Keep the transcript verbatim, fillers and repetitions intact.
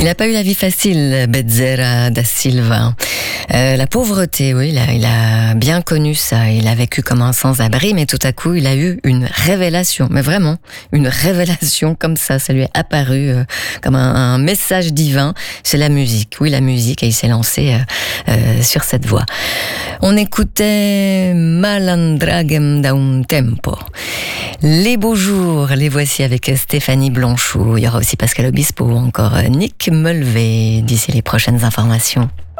Il n'a pas eu la vie facile, Bezzera da Silva. Euh, la pauvreté, oui, il a, il a bien connu ça. Il a vécu comme un sans-abri, mais tout à coup, il a eu une révélation. Mais vraiment, une révélation comme ça. Ça lui est apparu euh, comme un, un message divin. C'est la musique. Oui, la musique. Et il s'est lancé euh, euh, sur cette voie. On écoutait Malandragem da un tempo. Les beaux jours, les voici avec Stéphanie Blanchot. Il y aura aussi Pascal Obispo ou encore Nick Mulvey d'ici les prochaines informations.